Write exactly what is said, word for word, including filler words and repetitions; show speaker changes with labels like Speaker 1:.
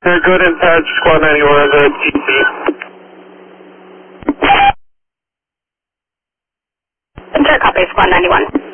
Speaker 1: They're good inside Squad ninety-one, the T C.
Speaker 2: Enter copy, Squad ninety-one.